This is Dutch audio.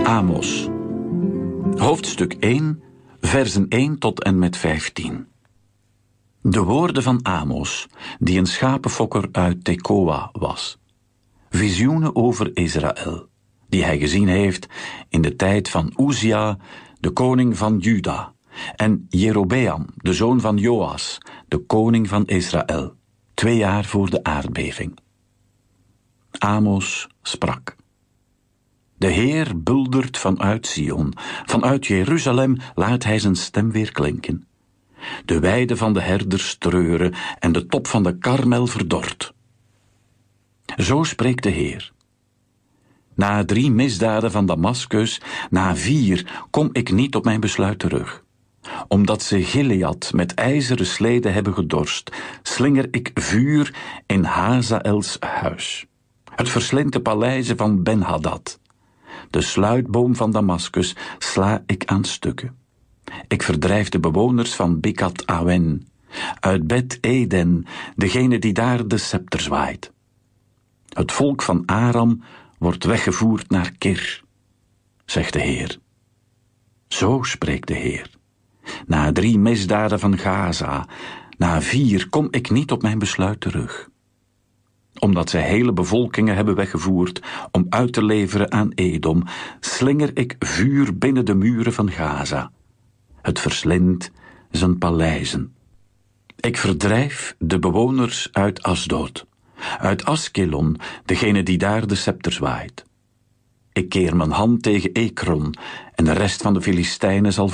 Amos. Hoofdstuk 1, versen 1 tot en met 15. De woorden van Amos, die een schapenfokker uit Tekoa was. Visioenen over Israël, die hij gezien heeft in de tijd van Uzia, de koning van Juda, en Jerobeam, de zoon van Joas, de koning van Israël, 2 jaar voor de aardbeving. Amos sprak. De Heer buldert vanuit Sion, vanuit Jeruzalem laat hij zijn stem weer klinken. De weiden van de herders treuren en de top van de Karmel verdort. Zo spreekt de Heer. Na 3 misdaden van Damaskus, na 4, kom ik niet op mijn besluit terug. Omdat ze Gilead met ijzeren sleden hebben gedorst, slinger ik vuur in Hazaels huis. Het verslindt de paleizen van Ben-Hadad. De sluitboom van Damaskus sla ik aan stukken. Ik verdrijf de bewoners van Bikat Awen, uit Bet Eden, degene die daar de scepter zwaait. Het volk van Aram wordt weggevoerd naar Kir, zegt de Heer. Zo spreekt de Heer. Na 3 misdaden van Gaza, na 4 kom ik niet op mijn besluit terug. Omdat zij hele bevolkingen hebben weggevoerd om uit te leveren aan Edom, slinger ik vuur binnen de muren van Gaza. Het verslindt zijn paleizen. Ik verdrijf de bewoners uit Asdod, uit Askelon, degene die daar de scepter zwaait. Ik keer mijn hand tegen Ekron en de rest van de Filistijnen zal